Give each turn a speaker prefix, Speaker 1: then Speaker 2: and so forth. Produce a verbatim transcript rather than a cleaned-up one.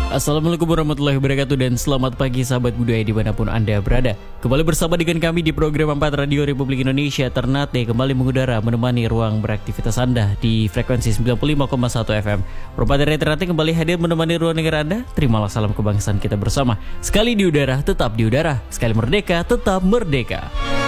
Speaker 1: Assalamualaikum warahmatullahi wabarakatuh dan selamat pagi sahabat budaya dimanapun Anda berada. Kembali bersama dengan kami di program empat Radio Republik Indonesia Ternate kembali mengudara menemani ruang beraktivitas Anda di frekuensi sembilan puluh lima koma satu F M. Program dari Ternate kembali hadir menemani ruang dengar Anda. Terimalah salam kebangsaan kita bersama. Sekali di udara, tetap di udara. Sekali merdeka, tetap merdeka.